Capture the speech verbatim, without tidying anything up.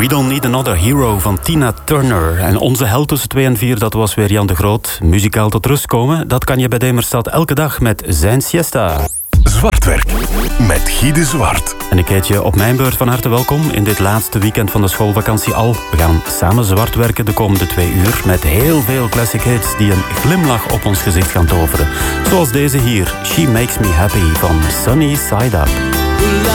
We Don't Need Another Hero van Tina Turner. En onze held tussen twee en vier, dat was weer Jan de Groot. Muzikaal tot rust komen, dat kan je bij Demerstad elke dag met zijn siesta. Zwartwerk met Guy de Zwart. En ik heet je op mijn beurt van harte welkom in dit laatste weekend van de schoolvakantie al. We gaan samen zwart werken de komende twee uur met heel veel classic hits die een glimlach op ons gezicht gaan toveren. Zoals deze hier, She Makes Me Happy van Sunny Side Up.